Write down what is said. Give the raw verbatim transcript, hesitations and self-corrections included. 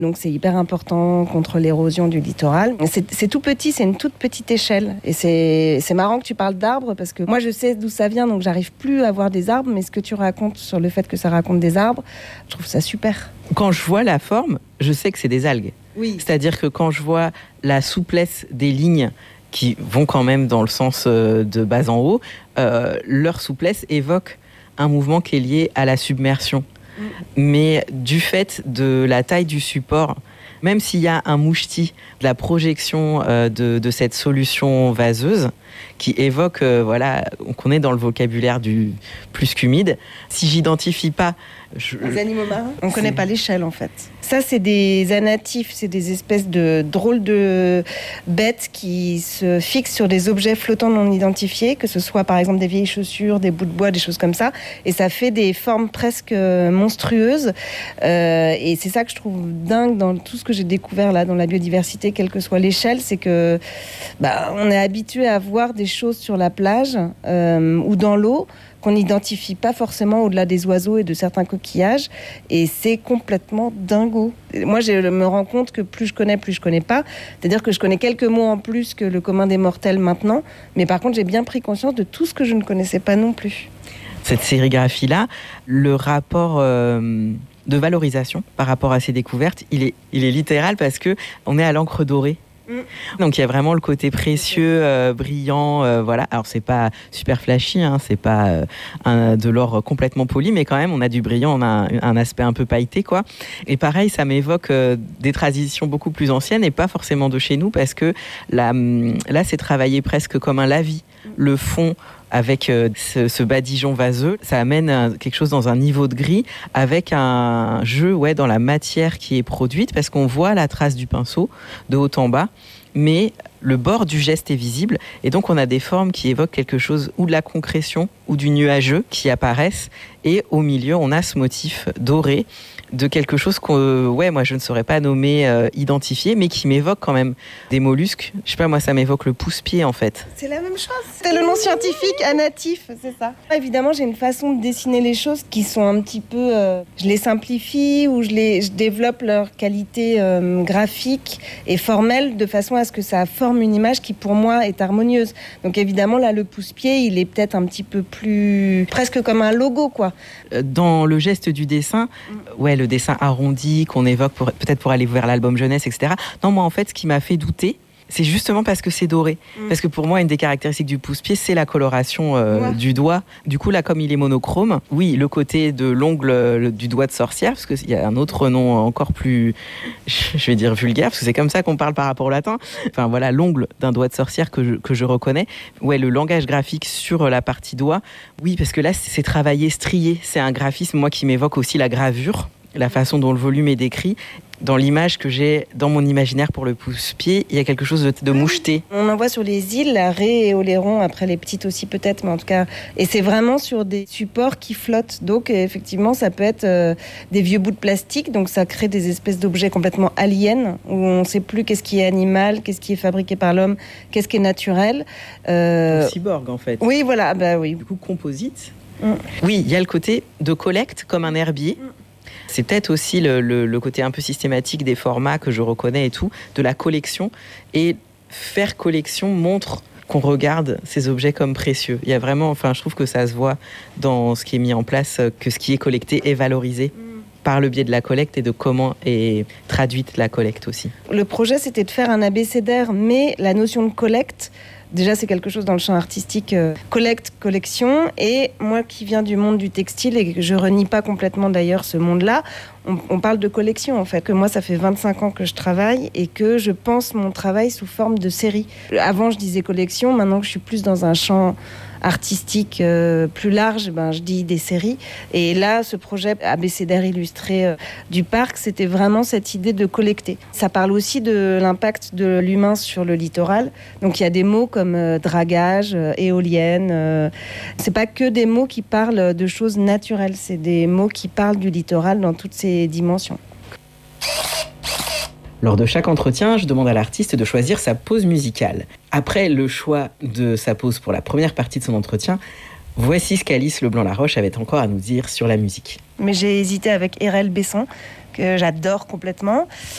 Donc c'est hyper important contre l'érosion du littoral. C'est, c'est tout petit, c'est une toute petite échelle. Et c'est, c'est marrant que tu parles d'arbres parce que moi je sais d'où ça vient, donc j'arrive plus à voir des arbres. Mais ce que tu racontes sur le fait que ça raconte des arbres, je trouve ça super. Quand je vois la forme, je sais que c'est des algues. Oui. C'est-à-dire que quand je vois la souplesse des lignes qui vont quand même dans le sens de bas en haut, euh, leur souplesse évoque un mouvement qui est lié à la submersion. Mmh. Mais du fait de la taille du support, même s'il y a un mouchetis, de la projection euh, de, de cette solution vaseuse qui évoque, euh, voilà, qu'on est dans le vocabulaire du plus qu'humide, si j'identifie pas... Je, les animaux marins, on ne connaît pas l'échelle en fait. Ça, c'est des anatifs, c'est des espèces de drôles de bêtes qui se fixent sur des objets flottants non identifiés, que ce soit par exemple des vieilles chaussures, des bouts de bois, des choses comme ça. Et ça fait des formes presque monstrueuses. Euh, et c'est ça que je trouve dingue dans tout ce que j'ai découvert là dans la biodiversité, quelle que soit l'échelle, c'est que bah, on est habitué à voir des choses sur la plage euh, ou dans l'eau qu'on n'identifie pas forcément au-delà des oiseaux et de certains coquillages. Et c'est complètement dingo. Moi, je me rends compte que plus je connais, plus je connais pas. C'est-à-dire que je connais quelques mots en plus que le commun des mortels maintenant. Mais par contre, j'ai bien pris conscience de tout ce que je ne connaissais pas non plus. Cette sérigraphie-là, le rapport... Euh... de valorisation par rapport à ces découvertes, il est, il est littéral parce qu'on est à l'encre dorée. Donc il y a vraiment le côté précieux, euh, brillant, euh, voilà. Alors c'est pas super flashy, hein, c'est pas euh, un, de l'or complètement poli, mais quand même on a du brillant, on a un, un aspect un peu pailleté, quoi. Et pareil, ça m'évoque euh, des traditions beaucoup plus anciennes et pas forcément de chez nous, parce que là, là c'est travaillé presque comme un lavis. Le fond avec euh, ce, ce badigeon vaseux, ça amène un, quelque chose dans un niveau de gris avec un jeu ouais, dans la matière qui est produite, parce qu'on voit la trace du pinceau de haut en bas, mais le bord du geste est visible, et donc on a des formes qui évoquent quelque chose ou de la concrétion ou du nuageux qui apparaissent, et au milieu on a ce motif doré de quelque chose que ouais, moi je ne saurais pas nommer, euh, identifier, mais qui m'évoque quand même des mollusques. Je sais pas, moi ça m'évoque le pouce-pied en fait. C'est la même chose. C'est le nom scientifique, anatif, c'est ça. Évidemment, j'ai une façon de dessiner les choses qui sont un petit peu... Euh, je les simplifie ou je, les, je développe leur qualité euh, graphique et formelle de façon à ce que ça forme une image qui pour moi est harmonieuse. Donc évidemment, là, le pouce-pied, il est peut-être un petit peu plus... presque comme un logo, quoi. Dans le geste du dessin, mm. ouais, le dessin arrondi qu'on évoque pour, peut-être pour aller vers l'album jeunesse, et cetera. Non, moi, en fait, ce qui m'a fait douter, c'est justement parce que c'est doré. Mmh. Parce que pour moi, une des caractéristiques du pouce-pied, c'est la coloration euh, ouais. du doigt. Du coup, là, comme il est monochrome, oui, le côté de l'ongle le, du doigt de sorcière, parce qu'il y a un autre nom encore plus, je vais dire vulgaire, parce que c'est comme ça qu'on parle par rapport au latin. Enfin, voilà, l'ongle d'un doigt de sorcière que je, que je reconnais. Ouais, le langage graphique sur la partie doigt. Oui, parce que là, c'est travaillé, strié. C'est un graphisme, moi, qui m'évoque aussi la gravure, la façon dont le volume est décrit. Dans l'image que j'ai dans mon imaginaire pour le pouce-pied, il y a quelque chose de, de moucheté. On en voit sur les îles, la raie et Oléron, après les petites aussi peut-être, mais en tout cas... Et c'est vraiment sur des supports qui flottent. Donc effectivement, ça peut être euh, des vieux bouts de plastique, donc ça crée des espèces d'objets complètement aliens, où on ne sait plus qu'est-ce qui est animal, qu'est-ce qui est fabriqué par l'homme, qu'est-ce qui est naturel. Euh... Cyborg, en fait. Oui, voilà, bah oui. Du coup, composite. Mm. Oui, il y a le côté de collecte, comme un herbier. Mm. C'est peut-être aussi le, le, le côté un peu systématique des formats que je reconnais et tout, de la collection. Et faire collection montre qu'on regarde ces objets comme précieux. Il y a vraiment, enfin, je trouve que ça se voit dans ce qui est mis en place, que ce qui est collecté est valorisé par le biais de la collecte et de comment est traduite la collecte aussi. Le projet, c'était de faire un abécédaire, mais la notion de collecte, déjà, c'est quelque chose dans le champ artistique, euh, collecte, collection. Et moi qui viens du monde du textile et que je renie pas complètement d'ailleurs ce monde-là, on, on parle de collection en fait. Que moi, ça fait vingt-cinq ans que je travaille et que je pense mon travail sous forme de série. Avant, je disais collection. Maintenant que je suis plus dans un champ artistique euh, plus large, ben, je dis des séries. Et là, ce projet abécédaire illustré euh, du parc, c'était vraiment cette idée de collecter. Ça parle aussi de l'impact de l'humain sur le littoral. Donc il y a des mots comme euh, dragage, euh, éolienne. Euh, c'est pas que des mots qui parlent de choses naturelles, c'est des mots qui parlent du littoral dans toutes ses dimensions. Lors de chaque entretien, je demande à l'artiste de choisir sa pause musicale. Après le choix de sa pause pour la première partie de son entretien, voici ce qu'Alice Leblanc-Laroche avait encore à nous dire sur la musique. Mais j'ai hésité avec Erel Besson, que j'adore complètement.